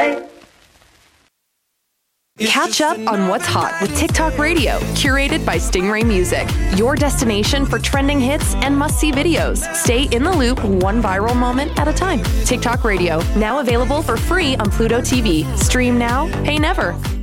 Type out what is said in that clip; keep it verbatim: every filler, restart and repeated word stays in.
Bye. Catch up on what's hot with TikTok Radio, curated by Stingray Music. Your destination for trending hits and must-see videos. Stay in the loop one viral moment at a time. TikTok Radio, now available for free on Pluto T V. Stream now, pay never.